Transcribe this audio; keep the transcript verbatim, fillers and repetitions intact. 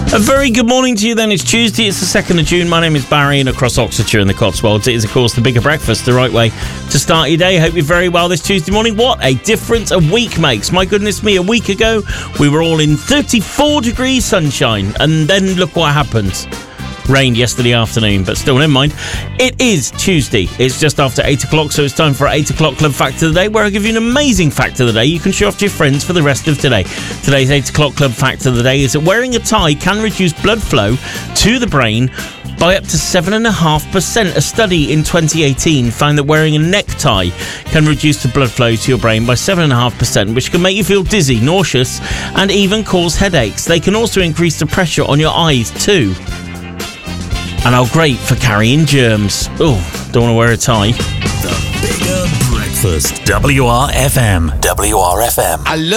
A very good morning to you then. It's Tuesday, it's the second of June. My name is Barry, and across Oxfordshire and the Cotswolds, it is, of course, the Bigger Breakfast, the right way to start your day. Hope you're very well this Tuesday morning. What a difference a week makes. My goodness me, a week ago, we were all in thirty-four degrees sunshine, and then look what happened. Rained yesterday afternoon, but still, never mind. It is Tuesday. It's just after eight o'clock, so it's time for our eight o'clock Club Fact of the Day, where I give you an amazing fact of the day you can show off to your friends for the rest of today. Today's eight o'clock Club Fact of the Day is that wearing a tie can reduce blood flow to the brain by up to seven point five percent. A study in twenty eighteen found that wearing a necktie can reduce the blood flow to your brain by seven point five percent, which can make you feel dizzy, nauseous, and even cause headaches. They can also increase the pressure on your eyes too. And are great for carrying germs. Oh, don't want to wear a tie. The Bigger Breakfast. W R F M. W R F M. I love